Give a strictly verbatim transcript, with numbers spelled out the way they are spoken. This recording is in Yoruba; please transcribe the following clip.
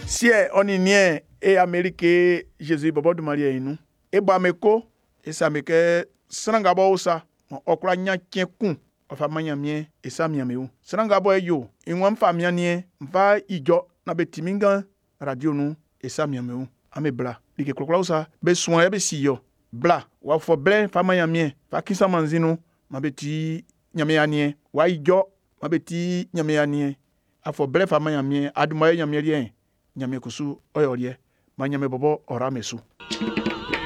Si oni nie e Amerique Jésus bobo de Maria inu. E ba meko e sa meke sranga bo usa okra nya kienkun ofa manya mie e sa mia meu. Sranga bo eyo inwam fa mia nie mfa ijo na betiminga radio nu e sa mia meu. Ame bla dike klokla usa be suan e be siyo bla wa fo ble fa manya mie fa kisa manzinu ma beti nyame anie wa ijo ma beti nyame anie afo ble fa manya mie aduma nyame rien nyame kusu oyorie ma nyame bobo ora mesu.